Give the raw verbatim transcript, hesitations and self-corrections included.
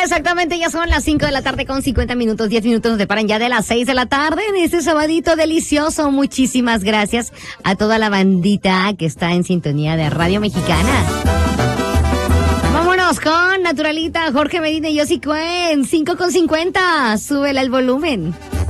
Exactamente, ya son las cinco de la tarde con cincuenta minutos, diez minutos nos separan ya de las seis de la tarde en este sabadito delicioso. Muchísimas gracias a toda la bandita que está en sintonía de Radio Mexicana. Vámonos con Naturalita, Jorge Medina y Yossi Cuen, cinco con cincuenta, súbele el volumen.